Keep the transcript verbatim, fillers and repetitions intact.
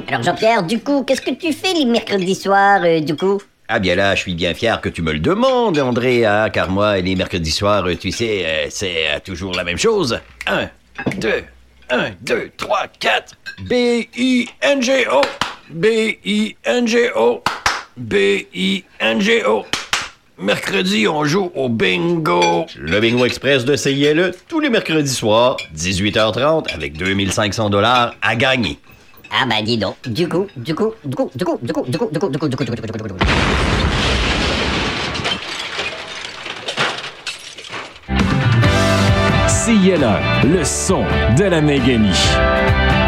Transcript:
Alors Jean-Pierre, du coup, qu'est-ce que tu fais les mercredis soirs, euh, du coup? Ah bien là, je suis bien fier que tu me le demandes, André, hein, car moi, les mercredis soirs, euh, tu sais, euh, c'est euh, toujours la même chose. Un, deux, un, deux, trois, quatre. B I N G O. B I N G O. B I N G O. Mercredi, on joue au bingo. Le Bingo Express de C I L E, tous les mercredis soirs, dix-huit heures trente, avec deux mille cinq cents dollars à gagner. Ah bah dis donc, du coup, du coup, du coup, du coup, du coup, du coup, du coup, du coup, du coup, du coup, du coup, du coup, du coup. C I L E, le son de la Méganie.